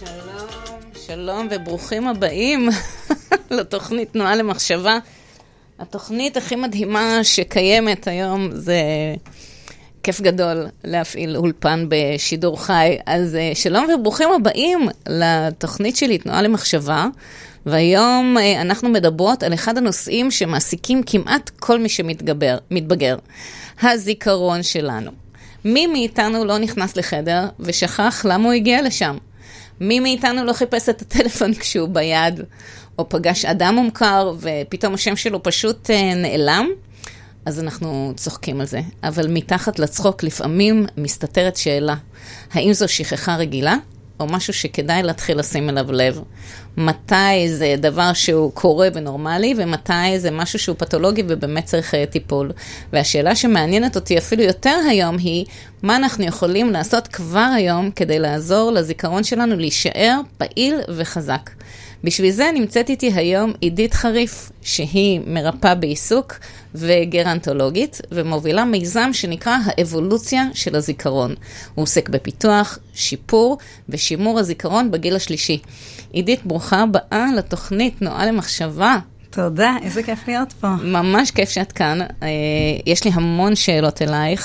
שלום, שלום וברוכים הבאים לתוכנית תנועה למחשבה. התוכנית הכי מדהימה שקיימת היום, זה כיף גדול להפעיל אולפן בשידור חי. אז שלום וברוכים הבאים לתוכנית שלי תנועה למחשבה. והיום אנחנו מדברות על אחד הנושאים שמעסיקים כמעט כל מי שמתבגר, הזיכרון שלנו. מי מאיתנו לא נכנס לחדר ושכח למה הוא הגיע לשם? מי מאיתנו לא חיפש את הטלפון כשהוא ביד, או פגש אדם מומכר ופתאום השם שלו פשוט נעלם? אז אנחנו צוחקים על זה. אבל מתחת לצחוק לפעמים מסתתרת שאלה. האם זו שכחה רגילה? או משהו שכדאי להתחיל לשים אליו לב? מתי זה דבר שהוא קורה ונורמלי, ומתי זה משהו שהוא פתולוגי ובאמת צריך טיפול? והשאלה שמעניינת אותי אפילו יותר היום היא, מה אנחנו יכולים לעשות כבר היום כדי לעזור לזיכרון שלנו להישאר פעיל וחזק? בשביל זה נמצאת איתי היום עידית חריף, שהיא מרפאה בעיסוק וגרנטולוגית, ומובילה מיזם שנקרא האבולוציה של הזיכרון. הוא עוסק בפיתוח, שיפור ושימור הזיכרון בגיל השלישי. עידית, ברוכה הבאה לתוכנית תנועה למחשבה. תודה, איזה כיף להיות פה. ממש כיף שאת כאן. יש לי המון שאלות אלייך,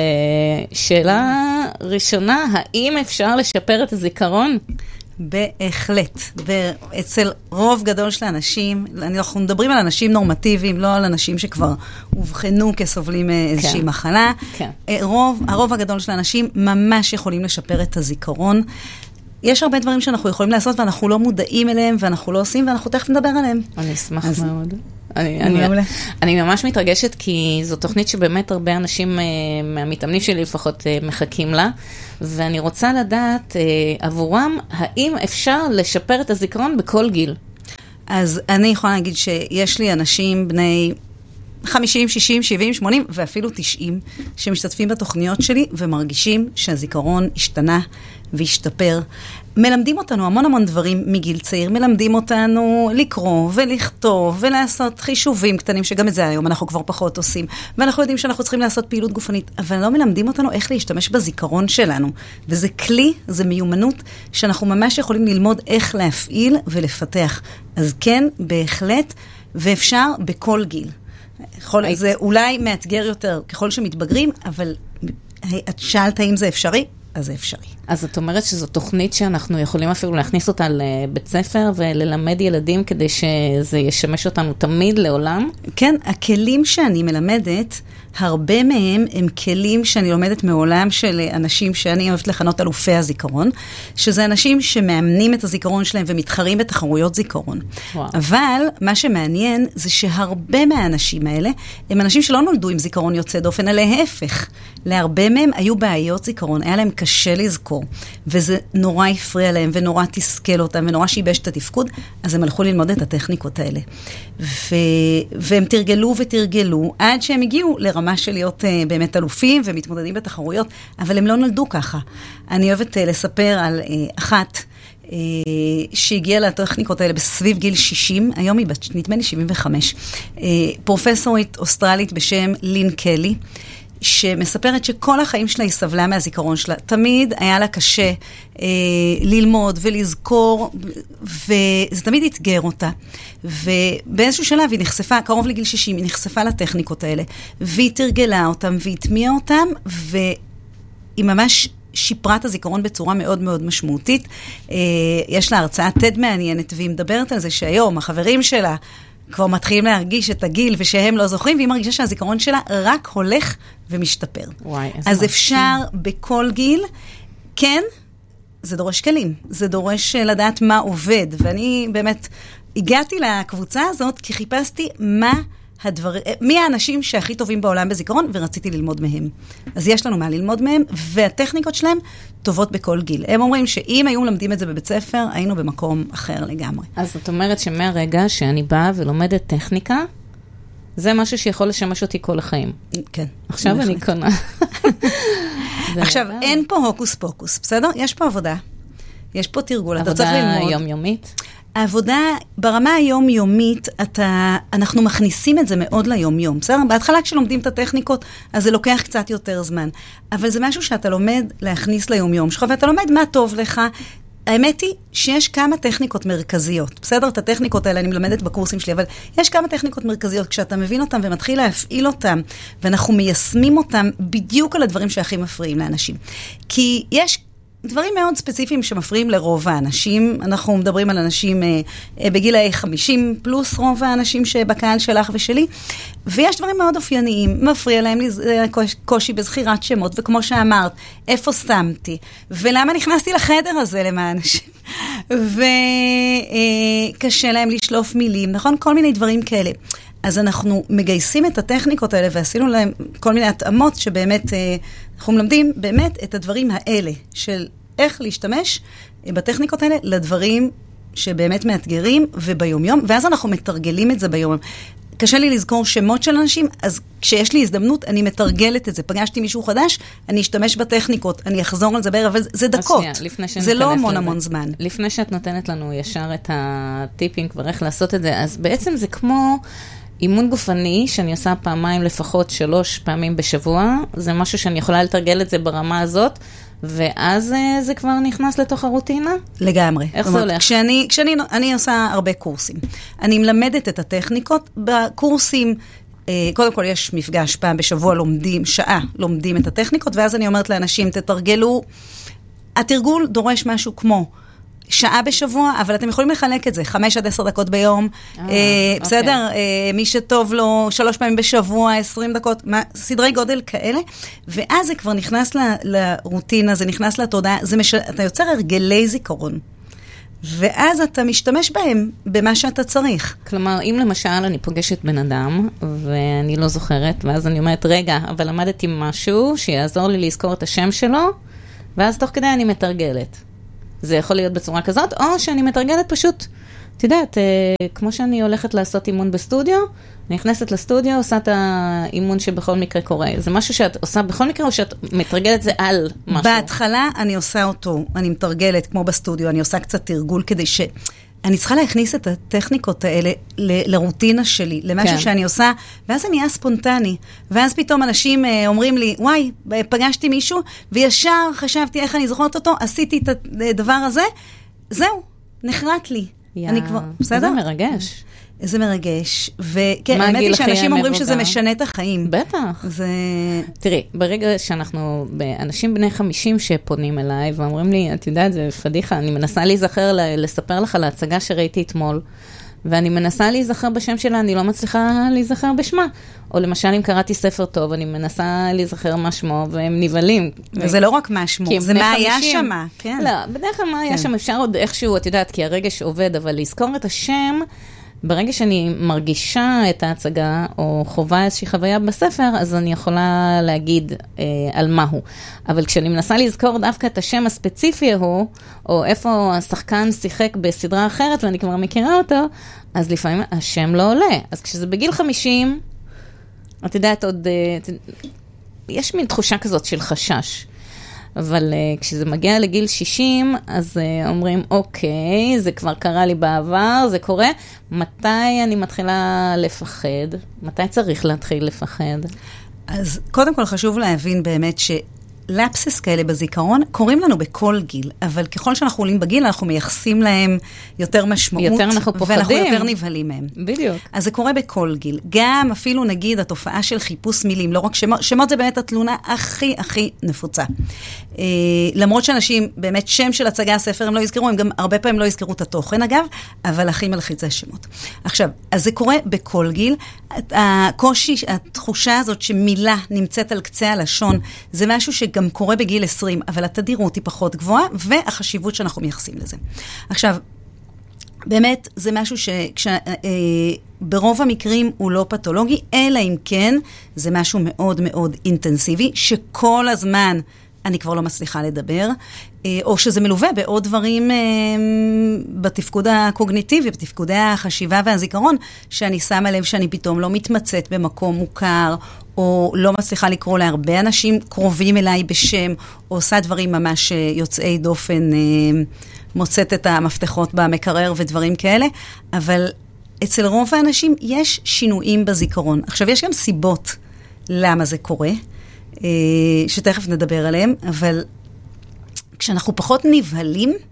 ושאלה ראשונה, האם אפשר לשפר את הזיכרון? בהחלט. אצל רוב גדול של האנשים, אנחנו מדברים על אנשים נורמטיביים, לא על אנשים שכבר הובחנו כסובלים איזושהי מחלה. הרוב הגדול של האנשים ממש יכולים לשפר את הזיכרון. יש הרבה דברים שאנחנו יכולים לעשות, ואנחנו לא מודעים אליהם, ואנחנו לא עושים, ואנחנו תכף נדבר עליהם. אני אשמח מאוד. אני ממש מתרגשת, כי זו תוכנית שבאמת הרבה אנשים מהמתאמנים שלי לפחות מחכים לה, ואני רוצה לדעת עבורם, האם אפשר לשפר את הזיכרון בכל גיל? אז אני יכולה להגיד שיש לי אנשים בני 50, 60, 70, 80 ואפילו 90 שמשתתפים בתוכניות שלי ומרגישים שהזיכרון השתנה והשתפר. מלמדים אותנו המון דברים מגיל צעיר, מלמדים אותנו לקרוא ולכתוב ולעשות חישובים קטנים, שגם את זה היום אנחנו כבר פחות עושים, ואנחנו יודעים שאנחנו צריכים לעשות פעילות גופנית, אבל לא מלמדים אותנו איך להשתמש בזיכרון שלנו, וזה כלי, זה מיומנות שאנחנו ממש יכולים ללמוד איך להפעיל ולפתח. אז כן, בהחלט, ואפשר בכל גיל. זה אולי מאתגר יותר ככל שמתבגרים, אבל את שאלת האם זה אפשרי? אז זה אפשרי. אז את אומרת שזו תוכנית שאנחנו יכולים אפילו להכניס אותה לבית ספר וללמד ילדים כדי שזה ישמש אותנו תמיד לעולם? כן, הכלים שאני מלמדת, הרבה מהם הם כלים שאני לומדת מעולם של אנשים שאני אוהבת לכנות אלופי הזיכרון, שזה אנשים שמאמנים את הזיכרון שלהם ומתחרים בתחרויות זיכרון. וואו. אבל מה שמעניין זה שהרבה מהאנשים האלה הם אנשים שלא נולדו עם זיכרון יוצא דופן, אלא להפך. להרבה מהם היו בעיות זיכרון, היה להם קשה לזכור, וזה נורא הפריע להם ונורא תסכל אותם ונורא שיבש את התפקוד, אז הם הלכו ללמוד את הטכניקות האלה. והם תרגלו עד שהם הגיעו לרמה של להיות באמת אלופים ומתמודדים בתחרויות, אבל הם לא נולדו ככה. אני אוהבת לספר על אחת שהגיעה לטכניקות האלה בסביב גיל 60, היום היא נדמה לי 75, פרופסורית אוסטרלית בשם לין קלי, שמספרת שכל החיים שלה היא סבלה מהזיכרון שלה. תמיד היה לה קשה ללמוד ולזכור, וזה תמיד התגר אותה. ובאיזשהו שלב היא נחשפה, קרוב לגיל 60, היא נחשפה לטכניקות האלה, והיא תרגלה אותם והטמיעה אותם, והיא ממש שיפרה את הזיכרון בצורה מאוד מאוד משמעותית. יש לה הרצאה TED מעניינת, והיא מדברת על זה שהיום החברים שלה כבר מתחילים להרגיש את הגיל ושהם לא זוכרים, והיא מרגישה שהזיכרון שלה רק הולך ומשתפר. אז אפשר בכל גיל, כן, זה דורש כלים, זה דורש לדעת מה עובד, ואני באמת הגעתי לקבוצה הזאת כי חיפשתי מי האנשים שהכי טובים בעולם בזיכרון, ורציתי ללמוד מהם. אז יש לנו מה ללמוד מהם, והטכניקות שלהם טובות בכל גיל. הם אומרים שאם היו מלמדים את זה בבית ספר, היינו במקום אחר לגמרי. אז את אומרת שמהרגע שאני באה ולומדת טכניקה, זה משהו שיכול לשמש אותי כל החיים. כן. עכשיו אני קונה. עכשיו, אין פה הוקוס פוקוס, בסדר? יש פה עבודה. יש פה תרגול, אתה צריך ללמוד. עבודה יומיומית? העבודה ברמה היומיומית, אנחנו מכניסים את זה מאוד ליומיום, בסדר? בהתחלה כשלומדים את הטכניקות, אז זה לוקח קצת יותר זמן. אבל זה משהו שאתה לומד להכניס ליומיום שלך, ואתה לומד מה טוב לך, האמת היא שיש כמה טכניקות מרכזיות. בסדר? את הטכניקות האלה אני מלמדת בקורסים שלי, אבל יש כמה טכניקות מרכזיות. כשאתה מבין אותם ומתחיל להפעיל אותם, ואנחנו מיישמים אותם בדיוק על הדברים שהכי מפריעים לאנשים. כי יש דברים מאוד ספציפיים שמפריעים לרוב האנשים. אנחנו מדברים על אנשים בגיל 50 פלוס רוב האנשים שבקהל שלך ושלי. ויש דברים מאוד אופייניים. מפריע להם קושי בזכירת שמות, וכמו שאמרת, איפה שמתי? ולמה נכנסתי לחדר הזה למען אנשים? וקשה להם לשלוף מילים, נכון? כל מיני דברים כאלה. אז אנחנו מגייסים את הטכניקות האלה, ועשינו להם כל מיני התאמות שבאמת, אנחנו מלמדים באמת את הדברים האלה, של איך להשתמש בטכניקות האלה לדברים שבאמת מאתגרים וביומיום, ואז אנחנו מתרגלים את זה ביומיום. קשה לי לזכור שמות של אנשים, אז כשיש לי הזדמנות, אני מתרגלת את זה. פגשתי מישהו חדש, אני אשתמש בטכניקות, אני אחזור על זה בערב, אבל זה דקות. זה לא המון זמן. לפני שאת נותנת לנו ישר את הטיפים כבר איך לעשות את זה, אז בעצם זה כמו אימון גופני, שאני עושה פעמיים לפחות 3 פעמים בשבוע, זה משהו שאני יכולה לתרגל את זה ברמה הזאת, ואז זה כבר נכנס לתוך הרוטינה? לגמרי. איך זה הולך? אני עושה הרבה קורסים. אני מלמדת את הטכניקות. בקורסים, קודם כל יש מפגש פעם בשבוע, שעה לומדים את הטכניקות, ואז אני אומרת לאנשים, תתרגלו. התרגול דורש משהו כמו שעה בשבוע, אבל אתם יכולים לחלק את זה, 5 עד 10 דקות ביום, בסדר? מי שטוב לו 3 פעמים בשבוע, 20 דקות, סדרי גודל כאלה, ואז זה כבר נכנס לרוטינה, זה נכנס לתודעה, אתה יוצר הרגלי זיכרון, ואז אתה משתמש בהם, במה שאתה צריך. כלומר, אם למשל אני פוגשת בן אדם, ואני לא זוכרת, ואז אני אומרת, רגע, אבל למדתי משהו שיעזור לי לזכור את השם שלו, ואז תוך כדי אני מתרגלת. זה יכול להיות בצורה כזאת, או שאני מתרגלת פשוט, את יודעת, כמו שאני הולכת לעשות אימון בסטודיו, אני נכנסת לסטודיו, עושה את האימון שבכל מקרה קורה. זה משהו שאת עושה בכל מקרה, או שאת מתרגלת זה על משהו? בהתחלה אני עושה אותו, אני מתרגלת כמו בסטודיו, אני עושה קצת תרגול כדי אני צריכה להכניס את הטכניקות האלה לרוטינה שלי, למשהו שאני עושה, ואז זה נהיה ספונטני. ואז פתאום אנשים אומרים לי, וואי, פגשתי מישהו, וישר חשבתי איך אני זוכרת אותו, עשיתי את הדבר הזה, זהו, נחרט לי. אני כבר, בסדר? זה מרגש. זה מרגש. וכן, האמת היא שאנשים אומרים שזה משנה את החיים. בטח. תראי, ברגע שאנחנו, אנשים בני 50 שפונים אליי, ואומרים לי, את יודעת, זה פדיחה, אני מנסה להיזכר, לספר לך על ההצגה שראיתי אתמול, ואני מנסה להיזכר בשם שלה, אני לא מצליחה להיזכר בשמה. או למשל, אם קראתי ספר טוב, אני מנסה להיזכר מה שמו, והם נבלים. וזה לא רק מה שמו, זה מה היה שמה. לא, בדרך כלל מה היה שם, אפשר עוד איכשהו, את יודעת, כי הרגש עובד, אבל לזכור את השם, ברגע שאני מרגישה את ההצגה, או חובה איזושהי חוויה בספר, אז אני יכולה להגיד על מהו. אבל כשאני מנסה לזכור דווקא את השם הספציפי ההוא, או איפה השחקן שיחק בסדרה אחרת, ואני כבר מכירה אותו, אז לפעמים השם לא עולה. אז כשזה בגיל 50, את יודעת עוד, יש מין תחושה כזאת של חשש. אבל כשזה מגיע לגיל 60, אז אומרים, אוקיי, זה כבר קרה לי בעבר, זה קורה. מתי אני מתחילה לפחד? מתי צריך להתחיל לפחד? אז קודם כל חשוב להבין באמת לפסס כאלה בזיכרון קוראים לנו בכל גיל, אבל ככל שאנחנו עולים בגיל, אנחנו מייחסים להם יותר משמעות. יותר אנחנו פוחדים. ואנחנו יותר נבהלים מהם. בדיוק. אז זה קורה בכל גיל. גם אפילו נגיד התופעה של חיפוש מילים, לא רק שמות, שמות זה באמת התלונה הכי הכי נפוצה. למרות שאנשים, באמת שם של הצגה הספר הם לא יזכרו, הם גם הרבה פעמים לא יזכרו את התוכן אגב, אבל הכי מלחיץ השמות. עכשיו, אז זה קורה בכל גיל. הקושי, התחושה הזאת שמילה נמצאת על קצה הלשון, זה משהו שגם קורה בגיל 20, אבל התדירות היא פחות גבוהה, והחשיבות שאנחנו מייחסים לזה. עכשיו, באמת זה משהו ברוב המקרים הוא לא פתולוגי, אלא אם כן זה משהו מאוד מאוד אינטנסיבי, שכל הזמן אני כבר לא מצליחה לדבר, או שזה מלווה בעוד דברים בתפקוד הקוגניטיבי, בתפקודי החשיבה והזיכרון, שאני שמה לב שאני פתאום לא מתמצאת במקום מוכר, או לא מצליחה לקרוא להרבה אנשים קרובים אליי בשם, או עושה דברים ממש יוצאי דופן, מוצאת את המפתחות במקרר ודברים כאלה, אבל אצל רוב האנשים יש שינויים בזיכרון. עכשיו, יש גם סיבות למה זה קורה, שתכף נדבר עליהם, אבל כשאנחנו פחות נבהלים,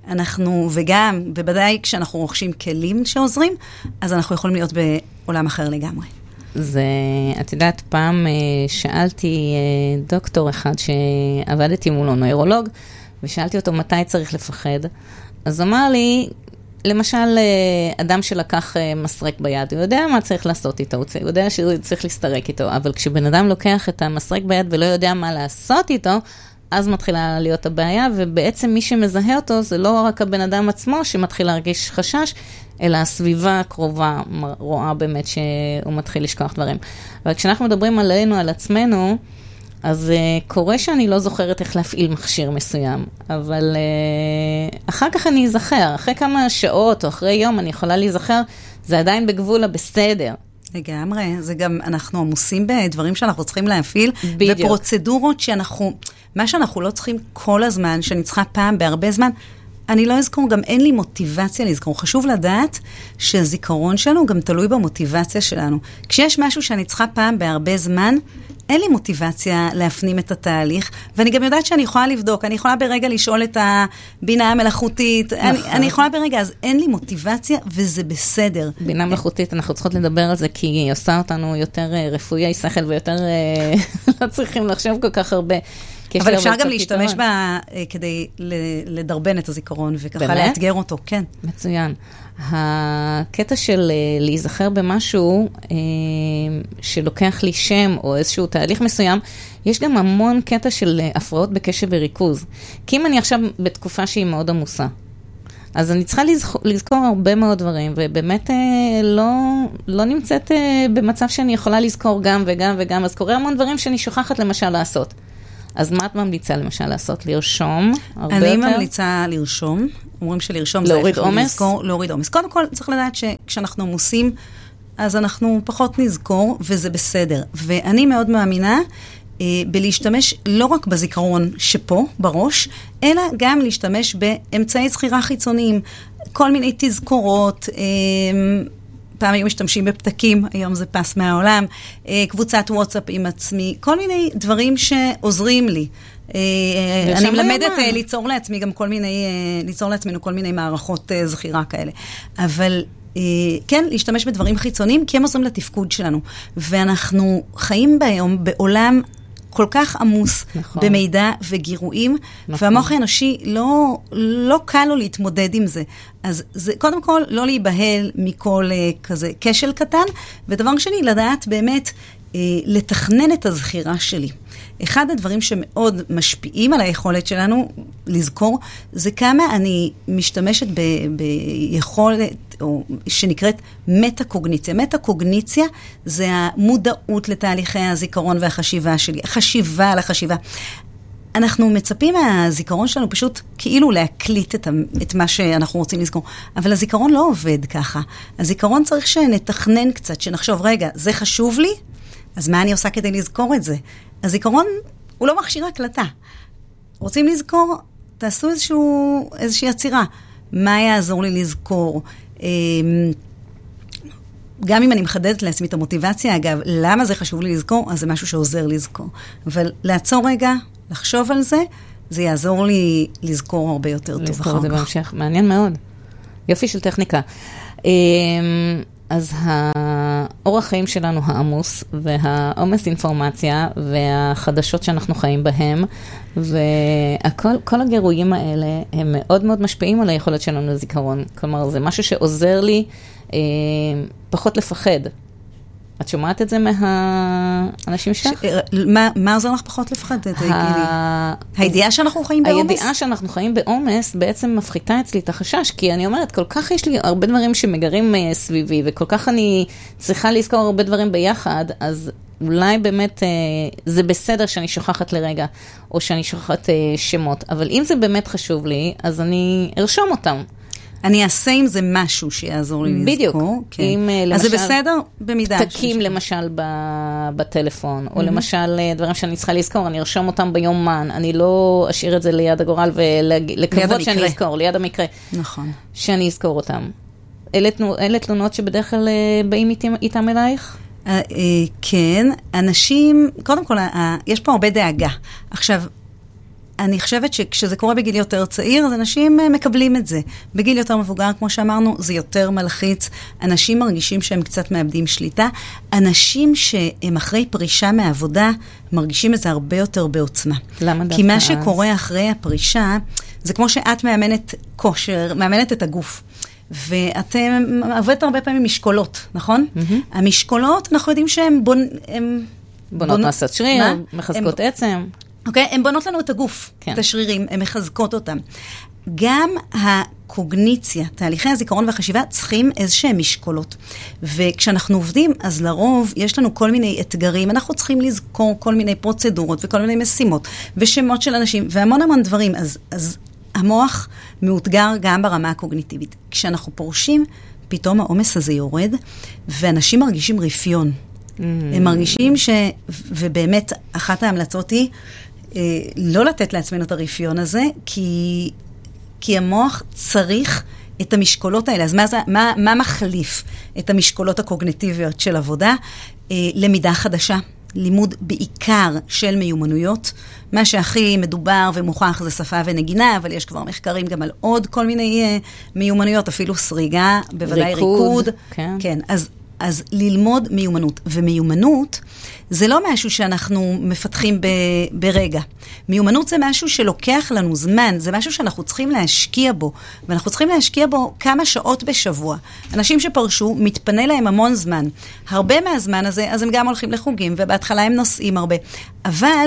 אנחנו, וגם, בוודאי כשאנחנו רוכשים כלים שעוזרים, אז אנחנו יכולים להיות בעולם אחר לגמרי. זה, את יודעת, פעם שאלתי דוקטור אחד שעבדתי מולו, נוירולוג, ושאלתי אותו מתי צריך לפחד. אז אמר לי, למשל, אדם שלקח מסרק ביד, הוא יודע מה צריך לעשות איתו, הוא יודע שהוא צריך להסתרק איתו, אבל כשבן אדם לוקח את המסרק ביד ולא יודע מה לעשות איתו, אז מתחילה להיות הבעיה, ובעצם מי שמזהה אותו זה לא רק הבן אדם עצמו שמתחיל להרגיש חשש, אלא הסביבה הקרובה רואה באמת שהוא מתחיל לשכוח דברים. אבל כשאנחנו מדברים עלינו, על עצמנו, אז קורה שאני לא זוכרת איך להפעיל מכשיר מסוים, אבל אחר כך אני אזכר, אחרי כמה שעות או אחרי יום אני יכולה להיזכר, זה עדיין בגבול הבסדר. לגמרי, זה גם, אנחנו עמוסים בדברים שאנחנו צריכים להפעיל, בדיוק. ופרוצדורות שאנחנו, מה שאנחנו לא צריכים כל הזמן, שאני צריכה פעם בהרבה זמן, אני לא אזכור, גם אין לי מוטיבציה לזכור. חשוב לדעת שהזיכרון שלנו גם תלוי במוטיבציה שלנו. כשיש משהו שאני צריכה פעם בהרבה זמן, אין לי מוטיבציה להפנים את התהליך, ואני גם יודעת שאני יכולה לבדוק, אני יכולה ברגע לשאול את הבינה המלאכותית, אני יכולה ברגע, אז אין לי מוטיבציה, וזה בסדר. בינה מלאכותית, אנחנו צריכות לדבר על זה, כי היא עושה אותנו יותר רפואי שכל, ויותר לא צריכים לחשוב כל כך הרבה. אבל אפשר גם להשתמש בה כדי לדרבן את הזיכרון, וככה לאתגר אותו, כן. מצוין. הקטע של להיזכר במשהו שלוקח לי שם או איזשהו תהליך מסוים, יש גם המון קטע של הפרעות בקשב וריכוז. כי אם אני עכשיו בתקופה שהיא מאוד עמוסה, אז אני צריכה לזכור הרבה מאוד דברים, ובאמת לא נמצאת במצב שאני יכולה לזכור גם וגם וגם, אז קורה המון דברים שאני שוכחת למשל לעשות. אז מה את ממליצה למשל לעשות? לרשום הרבה יותר? אני ממליצה לרשום. אומרים שלרשום זה להוריד עומס? להוריד עומס. קודם כל צריך לדעת שכשאנחנו עמוסים, אז אנחנו פחות נזכור, וזה בסדר. ואני מאוד מאמינה בלהשתמש לא רק בזיכרון שפה, בראש, אלא גם להשתמש באמצעי זכירה חיצוניים. כל מיני תזכורות, פעם היו משתמשים בפתקים, היום זה פס מהעולם, קבוצת וואטסאפ עם עצמי, כל מיני דברים שעוזרים לי. אני מלמדת ליצור לעצמי גם כל מיני, ליצור לעצמנו כל מיני מערכות זכירה כאלה. אבל כן, להשתמש בדברים חיצוניים, כי הם עוזרים לתפקוד שלנו. ואנחנו חיים היום בעולם כל כך עמוס במידע וגירויים, והמוח האנושי לא קל לו להתמודד עם זה. אז זה קודם כל לא להיבהל מכל כזה כשל קטן, ודבר שני, לדעת באמת לתכנן את הזכירה שלי. אחד הדברים שמאוד משפיעים על היכולת שלנו לזכור, זה כמה אני משתמשת ביכולת, או שנקראת מטה-קוגניציה. מטה-קוגניציה זה המודעות לתהליכי הזיכרון והחשיבה שלי, החשיבה על החשיבה. אנחנו מצפים מהזיכרון שלנו פשוט כאילו להקליט את מה שאנחנו רוצים לזכור, אבל הזיכרון לא עובד ככה. הזיכרון צריך שנתכנן קצת, שנחשוב, רגע, זה חשוב לי? אז מה אני עושה כדי לזכור את זה? הזיכרון הוא לא מכשיר הקלטה. רוצים לזכור? תעשו איזושהי יצירה. מה יעזור לי לזכור? גם אם אני מחדדת לעצמי את המוטיבציה, אגב, למה זה חשוב לי לזכור? אז זה משהו שעוזר לזכור. אבל לעצור רגע, לחשוב על זה, זה יעזור לי לזכור הרבה יותר טוב. לזכור את זה בהמשך. מעניין מאוד. יופי של טכניקה. אז האורח חיים שלנו העמוס, והעומס אינפורמציה, והחדשות שאנחנו חיים בהם, וכל הגירויים האלה, הם מאוד מאוד משפיעים על היכולת שלנו לזיכרון. כלומר, זה משהו שעוזר לי פחות לפחד. את שומעת את זה מהאנשים שלך? מה עוזר לך פחות לפחד? הידיעה שאנחנו חיים בעומס? הידיעה שאנחנו חיים בעומס בעצם מפחיתה אצלי את החשש, כי אני אומרת, כל כך יש לי הרבה דברים שמגרים סביבי, וכל כך אני צריכה לזכור הרבה דברים ביחד, אז אולי באמת זה בסדר שאני שוכחת לרגע, או שאני שוכחת שמות, אבל אם זה באמת חשוב לי, אז אני ארשום אותם. אני אעשה עם זה משהו שיעזור לי לזכור. בדיוק. כן. למשל, אז זה בסדר במידה. תקים למשל בטלפון, או למשל דברים שאני צריכה לזכור, אני ארשום אותם ביומן, אני לא אשאיר את זה ליד הגורל ולקוות שאני אזכור, ליד המקרה. נכון. שאני אזכור אותם. אלה תלונות שבדרך כלל באים איתם אלייך? כן, אנשים, קודם כל, יש פה הרבה דאגה. עכשיו, אני חושבת שכשזה קורה בגיל יותר צעיר, אז אנשים מקבלים את זה. בגיל יותר מבוגר, כמו שאמרנו, זה יותר מלחיץ. אנשים מרגישים שהם קצת מאבדים שליטה. אנשים שהם אחרי פרישה מהעבודה, מרגישים את זה הרבה יותר בעוצמה. למה דווקא? כי מה שקורה אחרי הפרישה, זה כמו שאת מאמנת כושר, מאמנת את הגוף. ואתם עובדת הרבה פעמים משקולות, נכון? המשקולות, אנחנו יודעים שהן בונות מסת שריר, מחזקות עצם. אוקיי, הן בונות לנו את הגוף, את השרירים, הן מחזקות אותם. גם הקוגניציה, תהליכי הזיכרון והחשיבה, צריכים איזשהם משקולות. וכשאנחנו עובדים, אז לרוב יש לנו כל מיני אתגרים, אנחנו צריכים לזכור כל מיני פרוצדורות וכל מיני משימות, ושמות של אנשים, והמון המון דברים. אז המוח מאותגר גם ברמה הקוגניטיבית. כשאנחנו פורשים, פתאום העומס הזה יורד, ואנשים מרגישים רפיון. הם מרגישים ובאמת אחת ההמלצות היא, לא לתת לעצמנו את הרפיון הזה, כי המוח צריך את המשקולות האלה. אז מה מחליף את המשקולות הקוגניטיביות של עבודה? למידה חדשה. לימוד בעיקר של מיומנויות. מה שהכי מדובר ומוכח זה שפה ונגינה, אבל יש כבר מחקרים גם על עוד כל מיני מיומנויות, אפילו סריגה, בוודאי ריקוד. כן. אז ללמוד מיומנות. ומיומנות זה לא משהו שאנחנו מפתחים ברגע. מיומנות זה משהו שלוקח לנו זמן, זה משהו שאנחנו צריכים להשקיע בו, ואנחנו צריכים להשקיע בו כמה שעות בשבוע. אנשים שפרשו, מתפנה להם המון זמן. הרבה מהזמן הזה, אז הם גם הולכים לחוגים, ובהתחלה הם נוסעים הרבה. אבל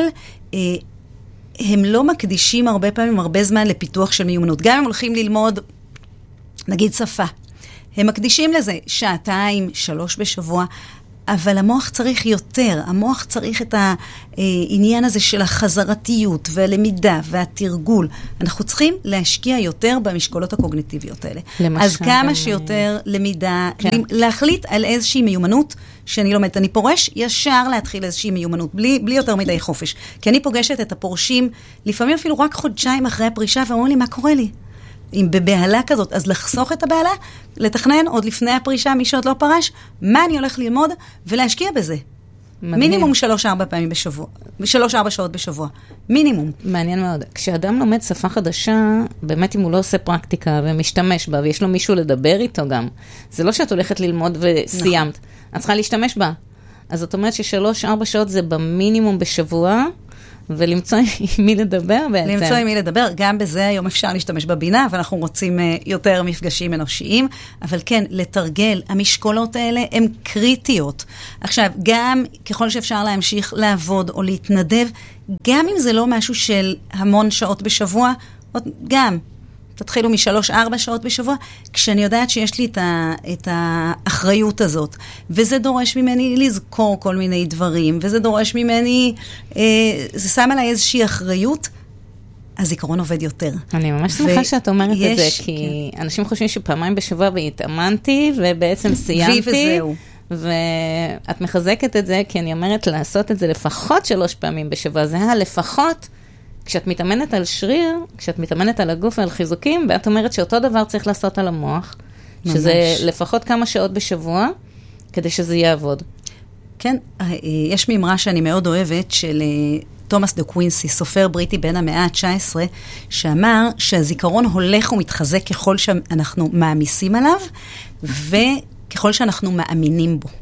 הם לא מקדישים הרבה פעמים, הרבה זמן לפיתוח של מיומנות. גם הם הולכים ללמוד, נגיד שפה. הם מקדישים לזה 2-3 בשבוע, אבל המוח צריך יותר. המוח צריך את העניין הזה של החזרתיות והלמידה והתרגול. אנחנו צריכים להשקיע יותר במשקולות הקוגניטיביות האלה. אז כמה שיותר למידה, להחליט על איזושהי מיומנות שאני לומדת. אני פורש ישר להתחיל איזושהי מיומנות, בלי יותר מדי חופש. כי אני פוגשת את הפורשים, לפעמים אפילו רק חודשיים אחרי הפרישה, ואומרים לי, מה קורה לי? אם בבהלה כזאת, אז לחסוך את הבהלה, לתכנן עוד לפני הפרישה, מי שעוד לא פרש, מה אני הולך ללמוד ולהשקיע בזה. מדהים. מינימום 3-4 פעמים בשבוע, 3-4 שעות בשבוע. מינימום. מעניין מאוד. כשאדם לומד שפה חדשה, באמת אם הוא לא עושה פרקטיקה ומשתמש בה, ויש לו מישהו לדבר איתו גם, זה לא שאת הולכת ללמוד וסיימת. נכון. את צריכה להשתמש בה. אז זאת אומרת ש3-4 שעות זה במינימום בשבוע, ולמצוא עם מי לדבר בעצם. למצוא עם מי לדבר, גם בזה היום אפשר להשתמש בבינה, ואנחנו רוצים יותר מפגשים אנושיים, אבל כן, לתרגל, המשקולות האלה הן קריטיות. עכשיו, גם ככל שאפשר להמשיך לעבוד או להתנדב, גם אם זה לא משהו של המון שעות בשבוע, גם תתחילו מ3-4 שעות בשבוע, כשאני יודעת שיש לי את האחריות הזאת, וזה דורש ממני לזכור כל מיני דברים, וזה דורש ממני, זה שם עליי איזושהי אחריות, הזיכרון עובד יותר. אני ממש שמחה שאת אומרת את זה, כי אנשים חושבים שפעמיים בשבוע והתאמנתי, ובעצם סיימתי, ואת מחזקת את זה, כי אני אומרת לעשות את זה לפחות 3 פעמים בשבוע, זה לפחות, כשאת מתאמנת על שריר, כשאת מתאמנת על הגוף ועל חיזוקים, ואת אומרת שאותו דבר צריך לעשות על המוח, שזה לפחות כמה שעות בשבוע, כדי שזה יעבוד. כן, יש מימרה שאני מאוד אוהבת, של תומאס דה קווינסי, סופר בריטי בין המאה ה-19, שאמר שהזיכרון הולך ומתחזק ככל שאנחנו מעמיסים עליו, וככל שאנחנו מאמינים בו.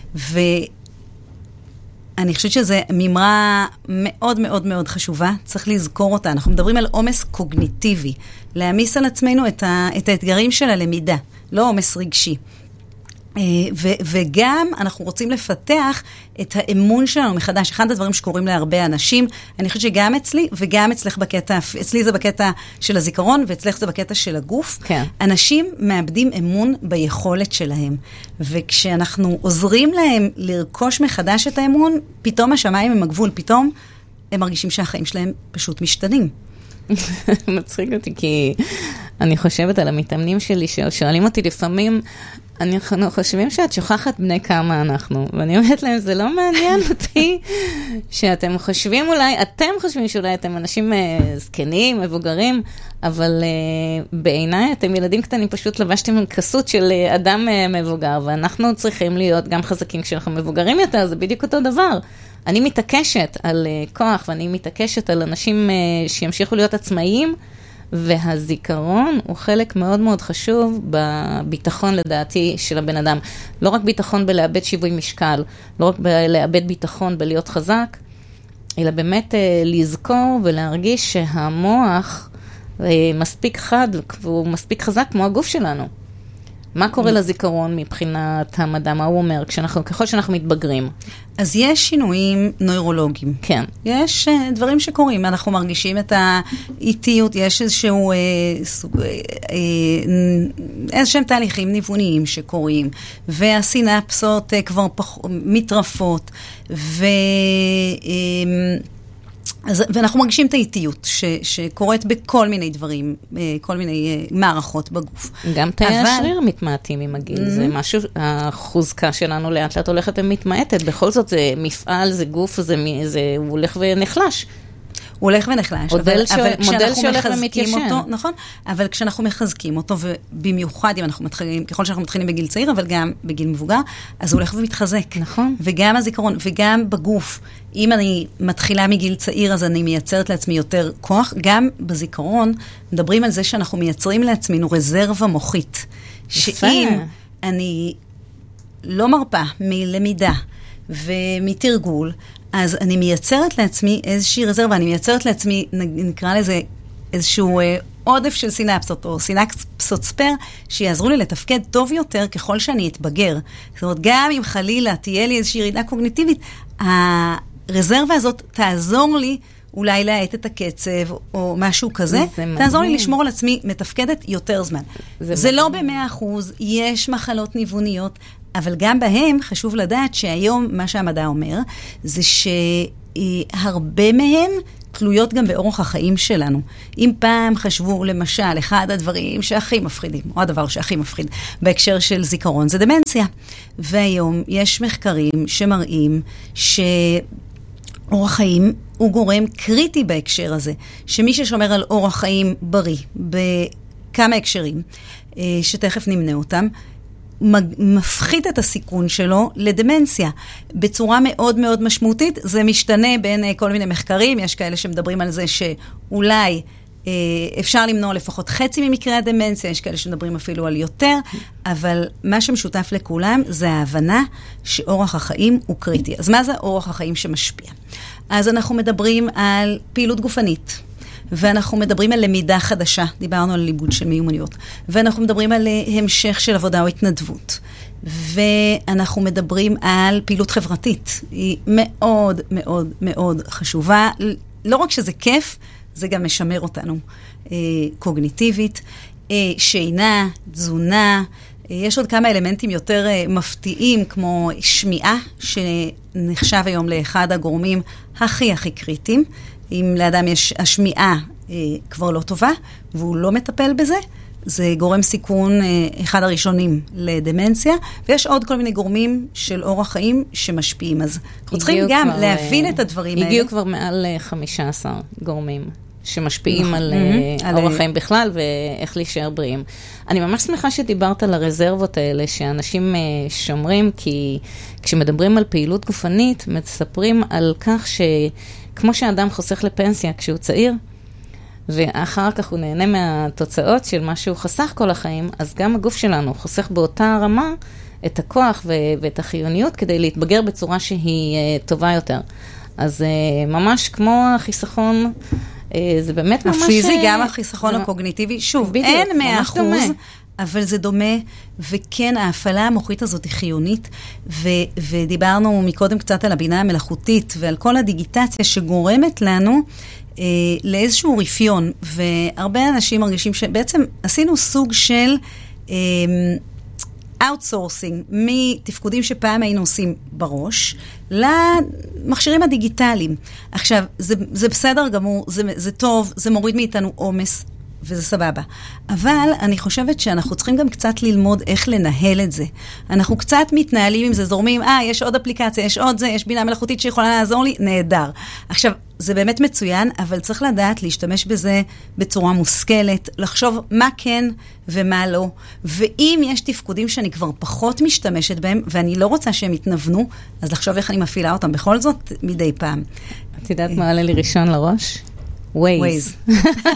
אני חושבת שזו מימרה מאוד מאוד מאוד חשובה, צריך לזכור אותה. אנחנו מדברים על עומס קוגניטיבי, להעמיס על עצמנו את האתגרים של הלמידה, לא עומס רגשי. וגם אנחנו רוצים לפתח את האמון שלנו מחדש. אחד הדברים שקורים להרבה אנשים, אני חושבת שגם אצלי וגם אצלך בקטע, אצלי זה בקטע של הזיכרון ואצלך זה בקטע של הגוף. כן. אנשים מאבדים אמון ביכולת שלהם. וכשאנחנו עוזרים להם לרכוש מחדש את האמון, פתאום השמיים הם הגבול, פתאום הם מרגישים שהחיים שלהם פשוט משתנים. מצחיק אותי, כי אני חושבת על המתאמנים שלי ששואלים אותי לפעמים, אנחנו חושבים שאת שוכחת בני כמה אנחנו, ואני אומרת להם, זה לא מעניין אותי שאתם חושבים אולי, אתם חושבים שאולי אתם אנשים זקנים, מבוגרים, אבל בעיניי אתם ילדים קטנים, פשוט לבשתם כסות של אדם מבוגר, ואנחנו צריכים להיות גם חזקים כשאנחנו מבוגרים יותר, זה בדיוק אותו דבר. אני מתעקשת על כוח, ואני מתעקשת על אנשים שימשיכו להיות עצמאיים, והזיכרון הוא חלק מאוד מאוד חשוב בביטחון לדעתי של הבן אדם. לא רק ביטחון בלאבד שיווי משקל, לא רק בלאבד ביטחון בלהיות חזק, אלא באמת לזכור ולהרגיש שהמוח מספיק חד והוא מספיק חזק כמו הגוף שלנו. מה קורה לזיכרון מבחינת המדע? מה הוא אומר? ככל שאנחנו מתבגרים. אז יש שינויים נוירולוגיים. כן. יש דברים שקורים. אנחנו מרגישים את האיטיות, יש איזשהם תהליכים ניווניים שקורים, והסינפסות כבר מתרפות, ואנחנו מרגישים את האיטיות שקורית בכל מיני דברים, כל מיני מערכות בגוף. גם תאי השריר מתמעטים עם הגיל, זה משהו, החוזקה שלנו לאט לאט הולכת ומתמעטת, בכל זאת זה מפעל, זה גוף, הוא הולך ונחלש. הוא הולך ונחלש, מודל שהולך ומתיישן. נכון, אבל כשאנחנו מחזקים אותו, ובמיוחד אם אנחנו מתחילים, ככל שאנחנו מתחילים בגיל צעיר, אבל גם בגיל מבוגר, אז הוא הולך ומתחזק. נכון. וגם הזיכרון, וגם בגוף. אם אני מתחילה מגיל צעיר, אז אני מייצרת לעצמי יותר כוח. גם בזיכרון, מדברים על זה שאנחנו מייצרים לעצמנו רזרבה מוחית. שאם אני לא מרפה מלמידה ומתרגול, אז אני מייצרת לעצמי איזושהי רזרבה, אני מייצרת לעצמי, נקרא לזה איזשהו עודף של סינפסות, או סינפסות ספר, שיעזרו לי לתפקד טוב יותר ככל שאני אתבגר. זאת אומרת, גם אם חלילה תהיה לי איזושהי ירידה קוגניטיבית, הרזרבה הזאת תעזור לי אולי להאט את הקצב, או משהו כזה, תעזור לי לשמור על עצמי מתפקדת יותר זמן. זה לא ב100%, יש מחלות ניווניות, אבל גם בהם חשוב לדעת שהיום מה שהמדע אומר, זה שהרבה מהם תלויות גם באורח החיים שלנו. אם פעם חשבו למשל, אחד הדברים שהכי מפחידים, או הדבר שהכי מפחיד בהקשר של זיכרון, זה דמנציה. והיום יש מחקרים שמראים שאורח חיים הוא גורם קריטי בהקשר הזה, שמי ששומר על אורח חיים בריא, בכמה הקשרים, שתכף נמנה אותם, מפחית את הסיכון שלו לדמנציה בצורה מאוד מאוד משמעותית. זה משתנה בין כל מיני מחקרים, יש כאלה שמדברים על זה שאולי אפשר למנוע לפחות חצי ממקרי הדמנציה, יש כאלה שמדברים אפילו על יותר, אבל מה שמשותף לכולם זה ההבנה שאורח החיים הוא קריטי. אז מה זה אורח החיים שמשפיע? אז אנחנו מדברים על פעילות גופנית, ואנחנו מדברים על למידה חדשה, דיברנו על לימוד של מיומנויות, ואנחנו מדברים על המשך של עבודה או התנדבות, ואנחנו מדברים על פעילות חברתית, היא מאוד מאוד מאוד חשובה, לא רק שזה כיף, זה גם משמר אותנו קוגניטיבית, שינה, תזונה, יש עוד כמה אלמנטים יותר מפתיעים, כמו שמיעה, שנחשב היום לאחד הגורמים הכי קריטיים. אם לאדם יש השמיעה כבר לא טובה, והוא לא מטפל בזה, זה גורם סיכון אחד הראשונים לדמנציה, ויש עוד כל מיני גורמים של אורח חיים שמשפיעים. אז אנחנו צריכים גם להבין את הדברים האלה. הגיעו כבר מעל 15 גורמים שמשפיעים על אורח חיים בכלל, ואיך להישאר בריאים. אני ממש שמחה שדיברת על הרזרבות האלה, שאנשים שומרים, כי כשמדברים על פעילות גופנית, מספרים על כך שכמו שאדם חוסך לפנסיה כשהוא צעיר, ואחר כך הוא נהנה מהתוצאות של מה שהוא חסך כל החיים, אז גם הגוף שלנו חוסך באותה רמה את הכוח ואת החיוניות כדי להתבגר בצורה שהיא טובה יותר. אז ממש כמו החיסכון, זה באמת ממש... הפיזי, גם החיסכון הקוגניטיבי. שוב, אין 100%, אבל זה דומה, וכן, ההפעלה המוחית הזאת היא חיונית, ודיברנו מקודם קצת על הבינה המלאכותית, ועל כל הדיגיטציה שגורמת לנו לאיזשהו רפיון, והרבה אנשים מרגישים שבעצם עשינו סוג של אאוטסורסינג, מתפקודים שפעם היינו עושים בראש, למכשירים הדיגיטליים. עכשיו, זה בסדר גמור, זה טוב, זה מוריד מאיתנו עומס, וזה סבבה. אבל אני חושבת שאנחנו צריכים גם קצת ללמוד איך לנהל את זה. אנחנו קצת מתנהלים עם זה, זורמים, יש עוד אפליקציה, יש עוד זה, יש בינה מלאכותית שיכולה לעזור לי, נהדר. עכשיו, זה באמת מצוין, אבל צריך לדעת להשתמש בזה בצורה מושכלת, לחשוב מה כן ומה לא, ואם יש תפקודים שאני כבר פחות משתמשת בהם, ואני לא רוצה שהם יתנוונו, אז לחשוב איך אני מפעילה אותם בכל זאת מדי פעם. את יודעת מה עולה לי ראשון לראש? Waze.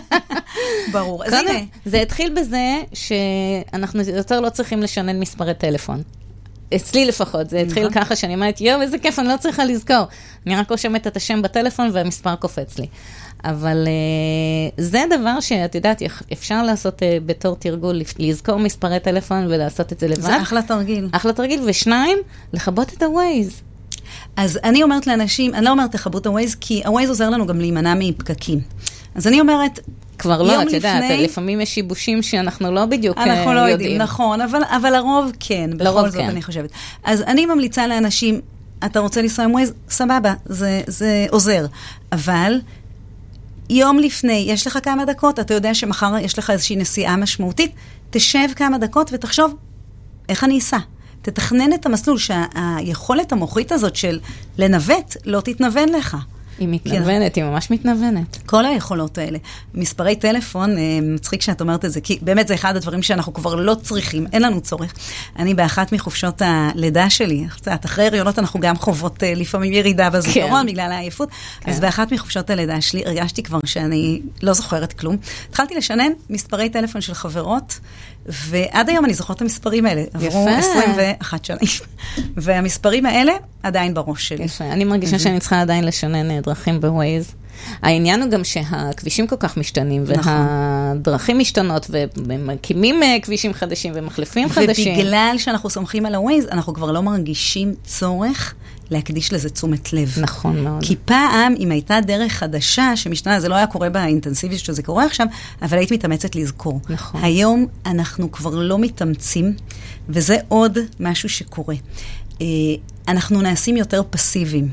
ברור. אז הנה. זה התחיל בזה שאנחנו יותר לא צריכים לשנן מספרי טלפון. אצלי לפחות, זה התחיל ככה שאני אומרת, יואו, איזה כיף, אני לא צריכה לזכור. אני רק רושמת את השם בטלפון והמספר קופץ לי. אבל זה דבר שאת יודעת, אפשר לעשות בתור תרגול, לזכור מספרי טלפון ולעשות את זה לבד. זה אחלה תרגיל. אחלה תרגיל, ושניים, לכבות את הווייז. אז אני אומרת לאנשים, אני לא אומרת לכבו את הווייז, כי הווייז עוזר לנו גם להימנע מפקקים. אז אני אומרת, כבר לא, את יודעת, לפעמים יש שיבושים שאנחנו לא בדיוק יודעים. אנחנו לא יודעים, נכון, אבל הרוב כן, בכל זאת אני חושבת. אז אני ממליצה לאנשים, אתה רוצה לנסוע עם ווייז? סבבה, זה עוזר. אבל יום לפני, יש לך כמה דקות, אתה יודע שמחר יש לך איזושהי נסיעה משמעותית, תשב כמה דקות ותחשוב, איך אני אסע? תתכנן את המסלול שהיכולת המוחית הזאת של לנווט לא תתנוון לך. היא מתנוונת, היא ממש מתנוונת. כל היכולות האלה. מספרי טלפון, מצחיק שאת אומרת את זה, כי באמת זה אחד הדברים שאנחנו כבר לא צריכים, אין לנו צורך. אני באחת מחופשות הלידה שלי, אחרי הריונות אנחנו גם חוות לפעמים ירידה בזיכרון, בגלל העייפות, אז באחת מחופשות הלידה שלי הרגשתי כבר שאני לא זוכרת כלום. התחלתי לשנן מספרי טלפון של חברות, ועד היום אני זוכרת את המספרים האלה. עברו 21 שנים. והמספרים האלה עדיין בראש שלי. יפה. אני מרגישה שאני צריכה עדיין לשנן דרכים בווייז. העניין הוא גם שהכבישים כל כך משתנים, והדרכים משתנות, ומקימים כבישים חדשים ומחליפים חדשים. ובגלל שאנחנו סומכים על הווייז, אנחנו כבר לא מרגישים צורך להקדיש לזה תשומת לב. נכון מאוד. כי פעם, אם הייתה דרך חדשה שמשתנה, זה לא היה קורה באינטנסיביות שזה קורה עכשיו, אבל היית מתאמצת לזכור. נכון. היום אנחנו כבר לא מתאמצים, וזה עוד משהו שקורה. אנחנו נעשים יותר פסיביים,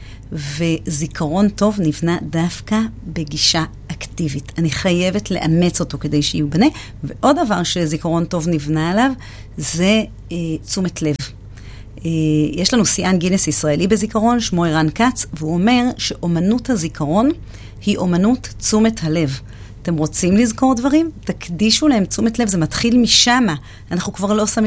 וזיכרון טוב נבנה דווקא בגישה אקטיבית. אני חייבת לאמץ אותו כדי שיובנה, ועוד דבר שזיכרון טוב נבנה עליו, זה תשומת לב. יש לנו שיאן גינס ישראלי בזיכרון, שמו ערן כץ, והוא אומר שאומנות הזיכרון היא אומנות תשומת הלב. אתם רוצים לזכור דברים? תקדישו להם תשומת לב, זה מתחיל משמה. אנחנו כבר לא שמים